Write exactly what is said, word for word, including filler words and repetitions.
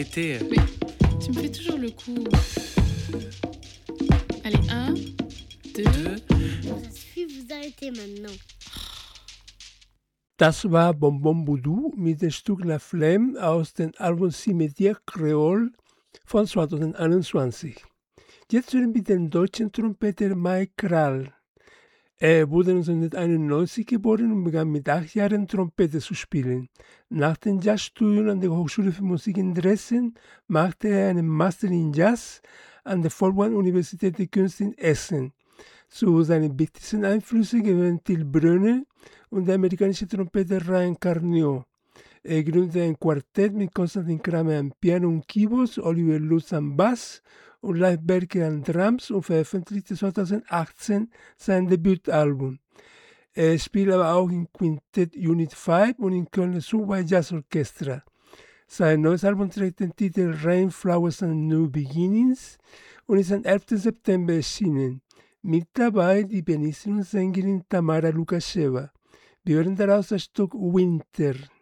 arrêter. Mais tu me fais toujours le coup. Allez, un, deux. Deux. Ça suffit, vous arrêtez maintenant. Das war Bonbon Voodoo mit dem Stück La Flemme aus dem Album Cimetière Creole von zwanzig einundzwanzig. Jetzt hören wir den deutschen Trompeter Mike Krall. Er wurde neunzehnhunderteinundneunzig geboren und begann mit acht Jahren Trompete zu spielen. Nach den Jazzstudien an der Hochschule für Musik in Dresden machte er einen Master in Jazz an der Folkwang-Universität der Künste in Essen. Zu seinen wichtigsten Einflüssen gehören Till Brönner und der amerikanische Trompeter Ryan Carnio. Er gründete ein Quartett mit Konstantin Kramer am Piano und Keyboards, Oliver Lutz am Bass und Leif Berke an Drums und veröffentlichte zweitausendachtzehn sein Debütalbum. Er spielt aber auch im Quintett Unit fünf und im Kölner Subway Jazz Orchestra. Sein neues Album trägt den Titel Rain, Flowers and New Beginnings und ist am elften September erschienen. Mit dabei die Pianistin und Sängerin Tamara Lukascheva. Wir hören daraus das Stück Winter.